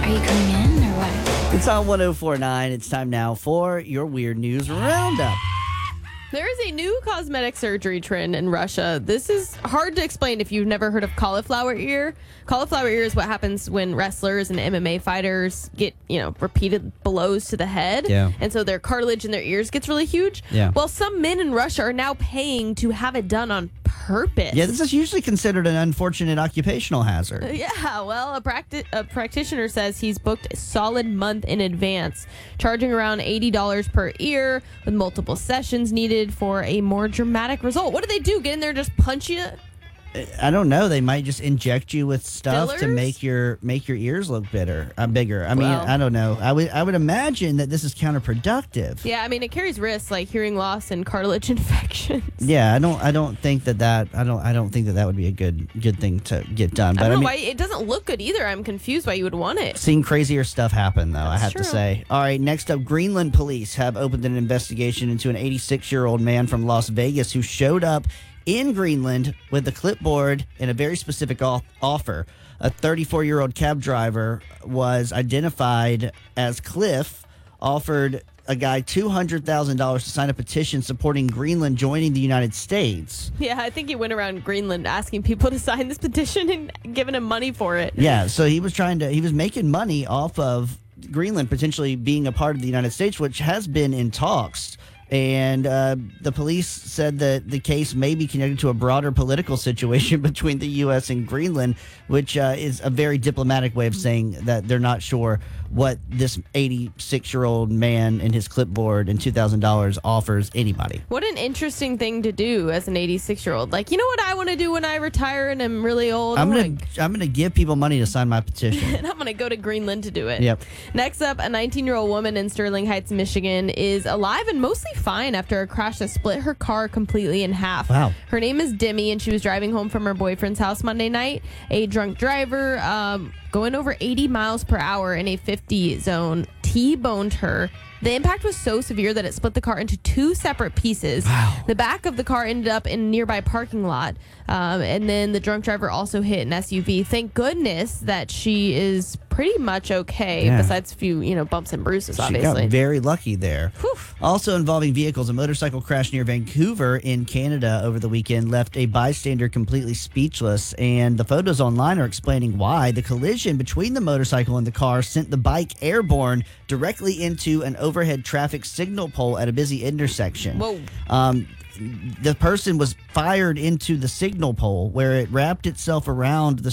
Are you coming in or what? It's on 104.9. It's time now for your Weird News Roundup. There is a new cosmetic surgery trend in Russia. This is hard to explain if you've never heard of cauliflower ear. Cauliflower ear is what happens when wrestlers and MMA fighters get, repeated blows to the head. Yeah. And so their cartilage in their ears gets really huge. Yeah. Well, some men in Russia are now paying to have it done on purpose. Yeah, this is usually considered an unfortunate occupational hazard. Yeah, well, a practitioner says he's booked a solid month in advance, charging around $80 per ear with multiple sessions needed for a more dramatic result. What do they do? Get in there and just punch you? I don't know. They might just inject you with stuff to Fillers? make your ears look bigger. Bigger. I mean, Well. I don't know. I would imagine that this is counterproductive. Yeah, I mean, it carries risks like hearing loss and cartilage infections. Yeah, I don't think that would be a good thing to get done. I But don't know mean, why it doesn't look good either. I'm confused why you would want it. seen crazier stuff happen, though, I That's have to true. say. All right, next up, Greenland police have opened an investigation into an 86-year-old man from Las Vegas who showed up in Greenland with a clipboard and a very specific offer. A 34-year-old cab driver was identified as Cliff, offered a guy $200,000 to sign a petition supporting Greenland joining the United States. Yeah, I think he went around Greenland asking people to sign this petition and giving him money for it. Yeah, so he was making money off of Greenland potentially being a part of the United States, which has been in talks. And the police said that the case may be connected to a broader political situation between the U.S. and Greenland, which is a very diplomatic way of saying that they're not sure what this 86-year-old man and his clipboard and $2,000 offers anybody. What an interesting thing to do as an 86-year-old. Like, you know what I want to do when I retire and I'm really old? I'm gonna give people money to sign my petition. And I'm going to go to Greenland to do it. Yep. Next up, a 19-year-old woman in Sterling Heights, Michigan is alive and mostly fine after a crash that split her car completely in half. Wow. Her name is Demi, and she was driving home from her boyfriend's house Monday night. A drunk driver going over 80 miles per hour in a 50 zone T-boned her. The impact was so severe that it split the car into two separate pieces. Wow. The back of the car ended up in a nearby parking lot. And then the drunk driver also hit an SUV. Thank goodness that she is pretty much okay, Yeah. besides a few, bumps and bruises, She obviously. got very lucky there. Whew. Also involving vehicles, a motorcycle crash near Vancouver in Canada over the weekend left a bystander completely speechless, and the photos online are explaining why. The collision between the motorcycle and the car sent the bike airborne directly into an overhead traffic signal pole at a busy intersection. Whoa. The person was fired into the signal pole where it wrapped itself around the